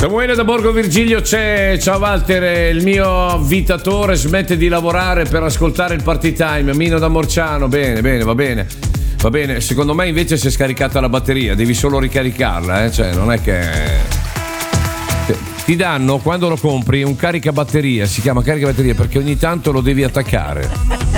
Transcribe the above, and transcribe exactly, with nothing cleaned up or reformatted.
Samuele da Borgo Virgilio c'è. Ciao Walter, il mio avvitatore smette di lavorare per ascoltare il Party Time. Mino da Morciano, bene, bene, va bene. Va bene, secondo me invece si è scaricata la batteria, devi solo ricaricarla, eh? Cioè non è che... Ti danno quando lo compri un caricabatteria, si chiama caricabatteria perché ogni tanto lo devi attaccare.